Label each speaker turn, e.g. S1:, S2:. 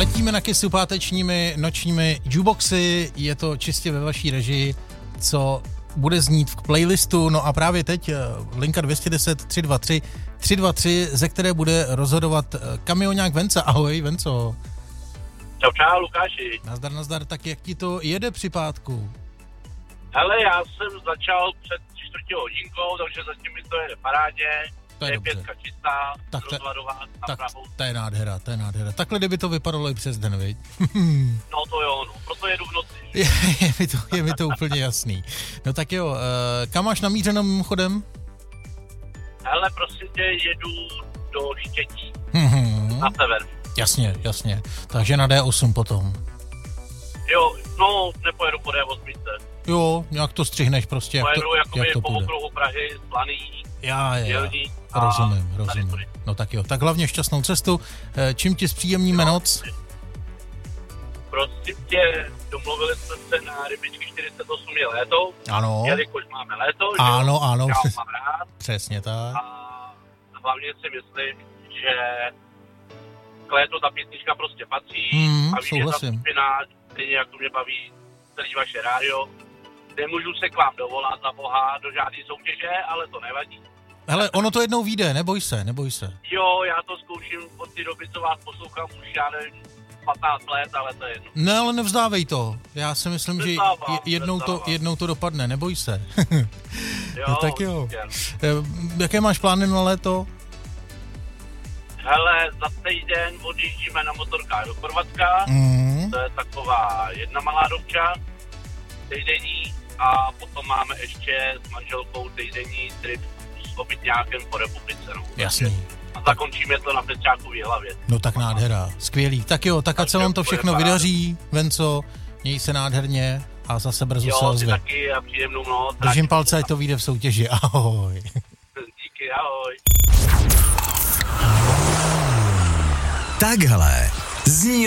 S1: Letíme na Kissu pátečními nočními jukeboxy, je to čistě ve vaší režii, co bude znít v playlistu, no a právě teď linka 210 323 323, ze které bude rozhodovat kamionák Venca. Ahoj, Venco.
S2: Čau, Lukáši.
S1: Nazdar, tak jak ti to jede při pátku?
S2: Hele, já jsem začal před 4 hodinkou, takže zatím mi to jede parádě.
S1: To je dobře.
S2: Pětka čistá, rozvadová na Prahu.
S1: To je nádhera. Takhle kdyby to vypadalo i přes den, viď?
S2: No to jo, no, proto jedu v noci.
S1: Je mi to úplně jasný. No tak jo, kam máš namířeno mimochodem?
S2: Hele, prosím tě, jedu do Štětí, na sever.
S1: Jasně, takže na D8 potom.
S2: Jo, no, nepojedu po D8.
S1: Jo, nějak to střihneš prostě,
S2: pojedu
S1: jak to
S2: po
S1: půjde.
S2: okruhu Prahy, Slaný,
S1: Já.
S2: Dělní.
S1: Rozumím. No tak jo, tak hlavně šťastnou cestu. Čím ti zpříjemníme noc?
S2: Prosím tě, domluvili jsme se na Rybičky 48 je léto.
S1: Ano.
S2: Jelikož máme léto,
S1: Ano.
S2: já mám rád.
S1: Přesně tak.
S2: A hlavně si myslím, že k létu ta písnička prostě patří. A vím, že ta skupina, stejně jako mě baví celý vaše rádio. Nemůžu se k vám dovolat za boha do žádné soutěže, ale to nevadí.
S1: Hele, ono to jednou vyjde, neboj se.
S2: Jo, já to zkouším od té doby, co vás poslouchám, už já nevím, 15 let, ale to je jedno.
S1: Ne, ale nevzdávej to. Já si myslím, že jednou to dopadne, neboj se.
S2: Jo,
S1: no, tak jo. Jaké máš plány na léto?
S2: Hele, za týden odjíždíme na motorkách do Chorvatska. To je taková jedna malá dovča, týdenní, a potom máme ještě s manželkou týdenní trip s obytňákem po republice. No.
S1: Jasný.
S2: A zakončíme to na Petřákový hlavě.
S1: No tak nádhera, skvělý. Tak jo, tak ať se vám to všechno vydaří, Venco, měj se nádherně a zase brzo se ozve.
S2: Jo, ty taky a příjemnou noc.
S1: Držím palce, ať to vyjde v soutěži. Ahoj.
S2: Díky, ahoj.
S3: Takhle zní